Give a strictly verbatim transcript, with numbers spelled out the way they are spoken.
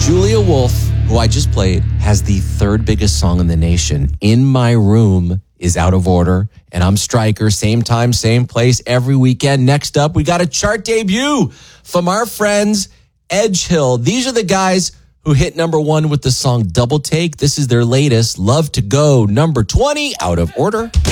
Julia Wolf, who I just played, has the third biggest song in the nation. In My Room is out of order. And I'm Stryker, same time, same place, every weekend. Next up, we got a chart debut from our friends Edgehill. These are the guys who hit number one with the song Double Take. This is their latest, Love to Go, number twenty, out of order.